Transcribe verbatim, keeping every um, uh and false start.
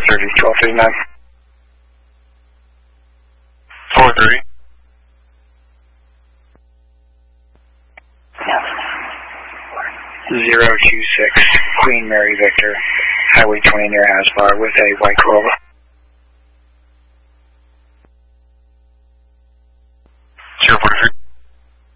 thirty, twelve thirty-nine. four three. zero two six, Queen Mary Victor, Highway twenty near Hasbar with a white Corolla.